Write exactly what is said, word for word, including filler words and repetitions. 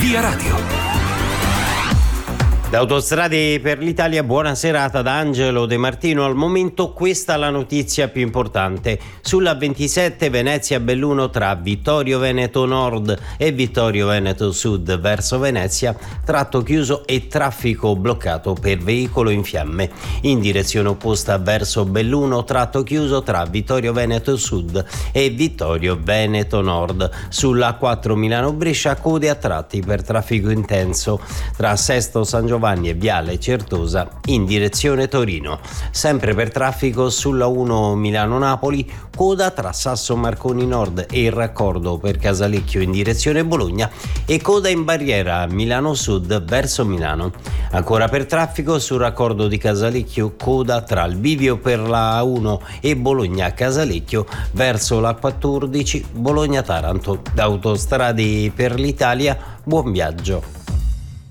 Via Radio. Da Autostrade per l'Italia, buona serata da Angelo De Martino. Al momento questa è la notizia più importante. Sulla ventisette Venezia-Belluno tra Vittorio Veneto Nord e Vittorio Veneto Sud verso Venezia, tratto chiuso e traffico bloccato per veicolo in fiamme. In direzione opposta verso Belluno, tratto chiuso tra Vittorio Veneto Sud e Vittorio Veneto Nord. Sulla quattro Milano-Brescia, code a tratti per traffico intenso tra Sesto San Giovanni e Viale Certosa in direzione Torino. Sempre per traffico sulla uno Milano-Napoli, coda tra Sasso Marconi Nord e il raccordo per Casalecchio in direzione Bologna e coda in barriera Milano Sud verso Milano. Ancora per traffico sul raccordo di Casalecchio, coda tra il bivio per la A uno e Bologna Casalecchio verso la quattordici Bologna Taranto. Da Autostrade per l'Italia, buon viaggio.